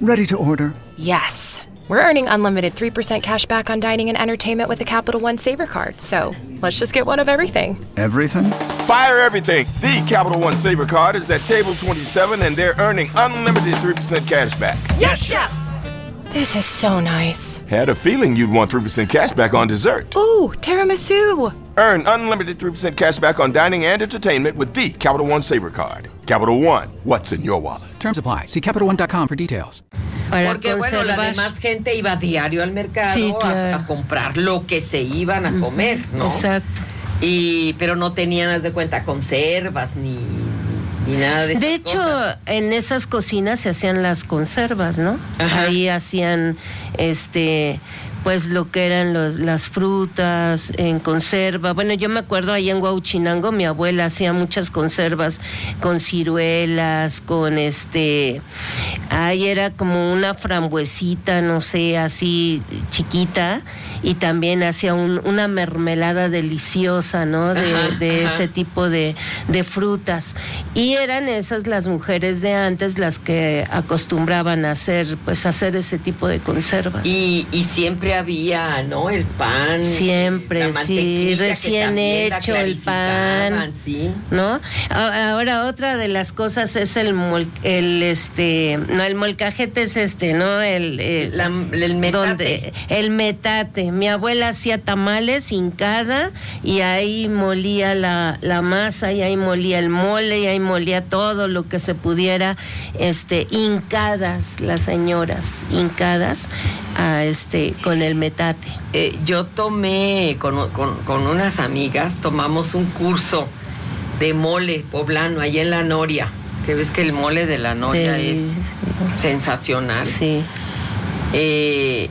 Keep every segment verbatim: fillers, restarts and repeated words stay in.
Ready to order. Yes. We're earning unlimited three percent cash back on dining and entertainment with the Capital One Saver Card. So let's just get one of everything. Everything? Fire everything. The Capital One Saver Card is at table twenty-seven, and they're earning unlimited three percent cash back. Yes, Chef! This is so nice. Had a feeling you'd want three percent cash back on dessert. Ooh, tiramisu. Earn unlimited three percent cash back on dining and entertainment with the Capital One Saver Card. Capital One, what's in your wallet? Terms apply. See Capital One dot com for details. Para Porque conservar. bueno, la demás gente iba diario al mercado Sí, claro. a, a comprar lo que se iban a comer, ¿no? Exacto. Y pero no tenían, haz de cuenta, conservas ni, ni nada de esas De hecho, cosas. en esas cocinas se hacían las conservas, ¿no? Ajá. Ahí hacían, este, pues lo que eran los, las frutas en conserva. Bueno, yo me acuerdo ahí en Huauchinango, mi abuela hacía muchas conservas con ciruelas, con este, ahí era como una frambuesita, no sé, así chiquita, y también hacía un, una mermelada deliciosa, ¿no? De, Ajá, de ajá. ese tipo de, de frutas. Y eran esas las mujeres de antes las que acostumbraban a hacer, pues hacer ese tipo de conservas. Y, y siempre había, ¿no? El pan. Siempre, la sí, mantequilla que recién también la hecho el pan. clarificaban, sí. ¿No? A- Ahora otra de las cosas es el mol, el este, no, el molcajete es este, ¿no? El, el, La- el metate. donde- el metate. Mi abuela hacía tamales hincada y ahí molía la, la masa y ahí molía el mole y ahí molía todo lo que se pudiera, este, hincadas las señoras, hincadas a este, con el metate. Eh, yo tomé con, con, con unas amigas, tomamos un curso de mole poblano allá en La Noria, que ves que el mole de La Noria Del- es sensacional. Sí. Eh,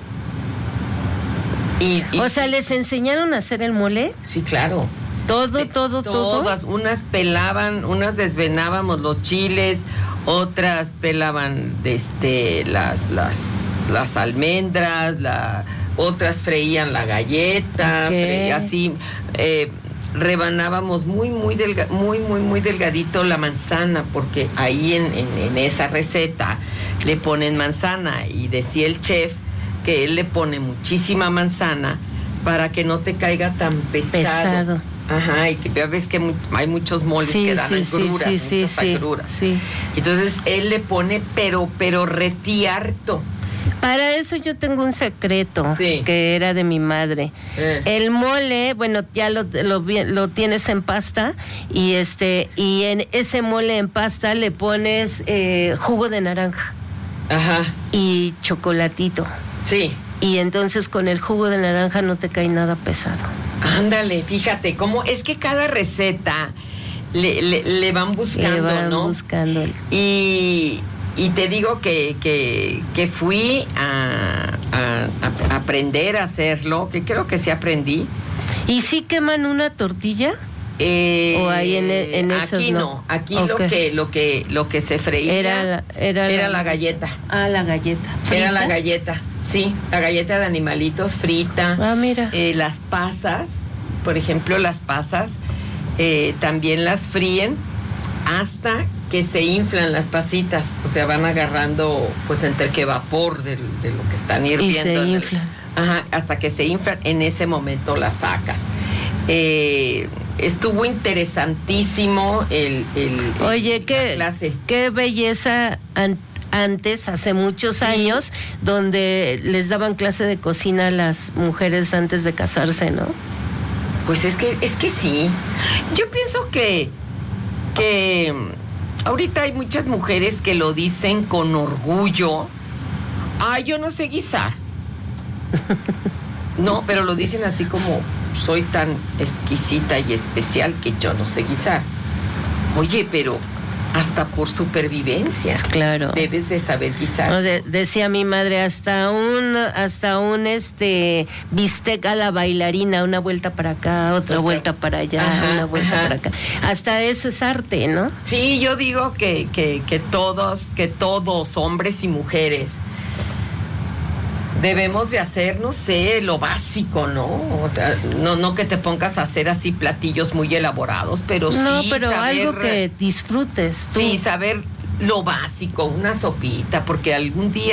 y, y- O sea, ¿les enseñaron a hacer el mole? sí, claro. Todo, De- todo, todo. Todas, unas pelaban, unas desvenábamos los chiles, otras pelaban este, las, las, las almendras, la, otras freían la galleta, Ok. fre- así, eh, rebanábamos muy, muy, delga, muy, muy, muy delgadito la manzana, porque ahí en, en, en esa receta le ponen manzana, y decía el chef que él le pone muchísima manzana para que no te caiga tan pesado. Pesado. Ajá, y que ya ves que mu- hay muchos moles Sí, que dan sí, sí, agruras, sí, sí, muchas sí, agruras. sí. Entonces él le pone, pero, pero retiarto. Para eso yo tengo un secreto Sí. que era de mi madre. Eh. El mole, bueno, ya lo, lo, vi- lo tienes en pasta y este y en ese mole en pasta le pones eh, jugo de naranja Ajá, y chocolatito. sí. Y entonces con el jugo de naranja no te cae nada pesado. Ándale, fíjate, cómo es que cada receta le, le, le van buscando, Le van ¿no? buscando el... Y, y te digo que, que, que fui a, a- a aprender a hacerlo, que creo que sí aprendí. ¿Y sí queman una tortilla? Eh, ¿O ahí en e- en esos aquí no? no, aquí Ok. lo que lo que lo que se freía Era la- era era la- la galleta. Ah, la galleta. Era ¿Frita? la galleta, sí, la galleta de animalitos frita. Ah, mira. Eh, las pasas, por ejemplo, las pasas eh, también las fríen hasta que se inflan las pasitas, o sea, van agarrando pues entre que vapor de, de lo que están hirviendo. Y se en el- inflan. Ajá, hasta que se inflan, en ese momento las sacas. Eh, estuvo interesantísimo el, el, el- Oye, la qué, clase. qué belleza an- antes, hace muchos Sí. años, donde les daban clase de cocina a las mujeres antes de casarse, ¿no? Pues es que, es que sí. Yo pienso que, que mm, ahorita hay muchas mujeres que lo dicen con orgullo. Ay, yo no sé guisar. No, pero lo dicen así como soy tan exquisita y especial que yo no sé guisar. Oye, pero hasta por supervivencia Claro. debes de saber guisar. No, de- decía mi madre, hasta un, hasta un este bistec a la bailarina, una vuelta para acá, otra Otra. vuelta para allá, Ajá, una vuelta ajá. para acá. Hasta eso es arte, ¿no? Sí, yo digo que, que, que todos, que todos, hombres y mujeres, debemos de hacer, no sé, lo básico, ¿no? O sea, no, no que te pongas a hacer así platillos muy elaborados, pero No, sí pero saber, algo que disfrutes. tú. sí, saber lo básico, una sopita, porque algún día